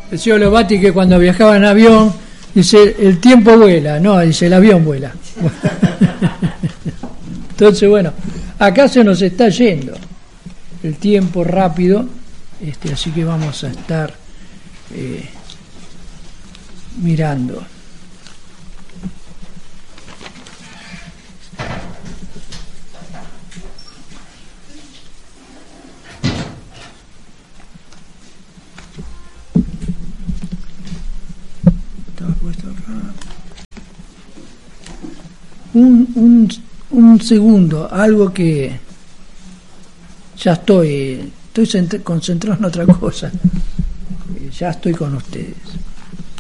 Decía Lovati que cuando viajaba en avión, dice, el tiempo vuela, no, dice, el avión vuela. Entonces, bueno, acá se nos está yendo el tiempo rápido, así que vamos a estar mirando. Un segundo, algo que ya estoy concentrado en otra cosa, ya estoy con ustedes.